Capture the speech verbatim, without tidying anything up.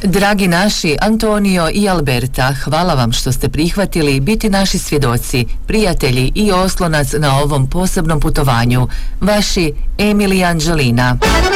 Dragi naši Antonio i Alberta, hvala vam što ste prihvatili biti naši svjedoci, prijatelji i oslonac na ovom posebnom putovanju. Vaši Emil i Anđelina.